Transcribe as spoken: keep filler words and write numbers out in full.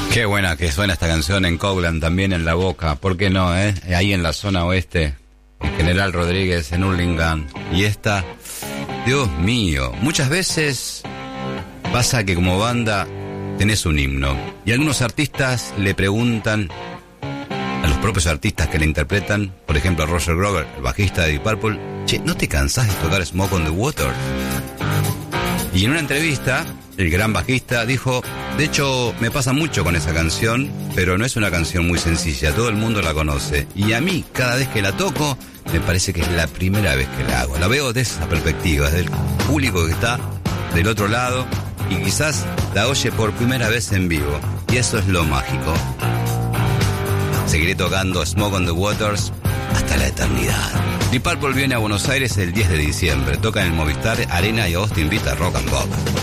Qué buena que suena esta canción en Coglan, también en La Boca. ¿Por qué no, eh? Ahí en la zona oeste, en General Rodríguez, en Hurlingham. Y esta, Dios mío, muchas veces pasa que como banda tenés un himno. Y algunos artistas le preguntan a los propios artistas que le interpretan, por ejemplo a Roger Glover, el bajista de Deep Purple, che, ¿no te cansás de tocar Smoke on the Water? Y en una entrevista, el gran bajista dijo, de hecho me pasa mucho con esa canción, pero no es una canción muy sencilla, todo el mundo la conoce. Y a mí, cada vez que la toco, me parece que es la primera vez que la hago. La veo desde esa perspectiva, desde el público que está del otro lado, y quizás la oye por primera vez en vivo. Y eso es lo mágico. Seguiré tocando Smoke on the Waters hasta la eternidad. Deep Purple viene a Buenos Aires el diez de diciembre. Toca en el Movistar Arena y Austin invita a Rock and Pop.